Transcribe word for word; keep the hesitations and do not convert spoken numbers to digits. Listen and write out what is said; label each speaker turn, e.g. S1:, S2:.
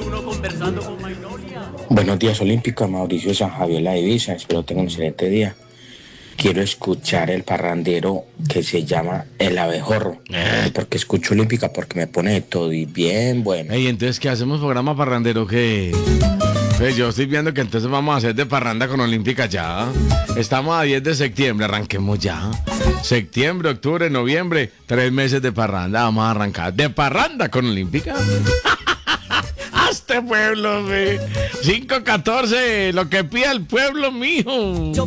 S1: Buenos días, Olímpica. Mauricio San Javier La Divisa. Espero tengan un excelente día. Quiero escuchar el parrandero que se llama El Abejorro.
S2: Eh.
S1: Porque escucho Olímpica porque me pone de todo y bien bueno.
S2: Ey, entonces, ¿qué hacemos programa parrandero? ¿Qué? Pues yo estoy viendo que entonces vamos a hacer de parranda con Olímpica ya. Estamos a diez de septiembre, arranquemos ya. Septiembre, octubre, noviembre, tres meses de parranda. Vamos a arrancar de parranda con Olímpica. ¡Hasta pueblo, güey! cinco catorce, lo que pida el pueblo, mijo.